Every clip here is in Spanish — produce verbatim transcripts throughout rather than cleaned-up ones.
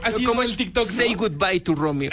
así como el TikTok, ¿no? Say goodbye to Romeo.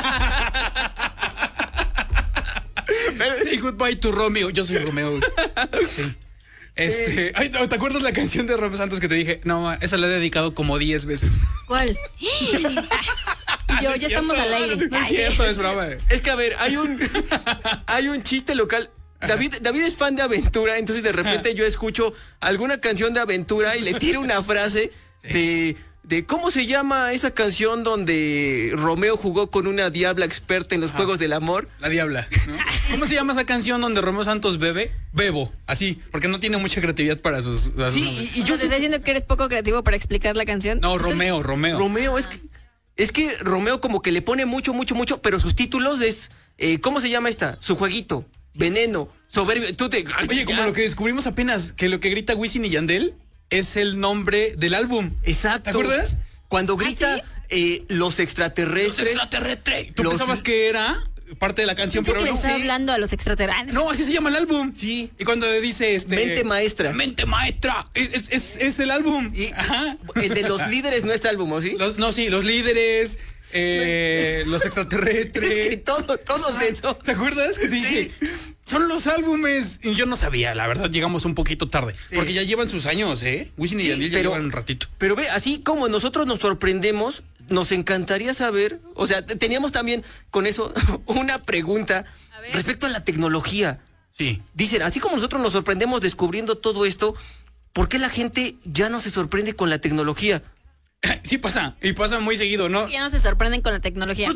Say goodbye to Romeo. Yo soy Romeo. Sí. Este, ay, ¿te acuerdas la canción de Romeo Santos que te dije? No, esa la he dedicado como diez veces. ¿Cuál? Yo, ya estamos al aire. No es cierto, es broma. Es que, a ver, hay un, hay un chiste local. David, David es fan de aventura, entonces de repente yo escucho alguna canción de aventura y le tiro una frase sí. de, de ¿cómo se llama esa canción donde Romeo jugó con una diabla experta en los Ajá. juegos del amor? La diabla, ¿no? ¿Cómo se llama esa canción donde Romeo Santos bebe? Bebo, así, porque no tiene mucha creatividad para sus... Para sí, sus y, y yo te estoy diciendo que eres poco creativo para explicar la canción. No, Romeo, Romeo. Romeo, es que, es que Romeo como que le pone mucho, mucho, mucho, pero sus títulos es, eh, ¿cómo se llama esta? Su jueguito. Veneno, soberbio, tú te... Oye, como lo que descubrimos apenas, que lo que grita Wisin y Yandel es el nombre del álbum. Exacto. ¿Te acuerdas? Cuando grita ¿Ah, sí? eh, los extraterrestres. Los extraterrestres. ¿Tú los... pensabas que era parte de la canción? Pero pero no. Está hablando a los extraterrestres. No, así se llama el álbum. Sí. Y cuando dice este... Mente maestra. Mente maestra. Es, es, es, es el álbum. Y, Ajá. El de los líderes no es álbum, ¿o sí? Los, no, sí, los líderes... Eh, los extraterrestres. Es que todo, todo ah, eso. ¿Te acuerdas? Que te dije, sí. Son los álbumes. Y yo no sabía, la verdad, llegamos un poquito tarde. Sí. Porque ya llevan sus años, ¿eh? Wisin y sí, Yandel ya llevan un ratito. Pero ve, así como nosotros nos sorprendemos, nos encantaría saber. O sea, teníamos también con eso una pregunta a respecto a la tecnología. Sí. Dicen, así como nosotros nos sorprendemos descubriendo todo esto, ¿por qué la gente ya no se sorprende con la tecnología? Sí pasa, y pasa muy seguido, ¿no? Ya no se sorprenden con la tecnología.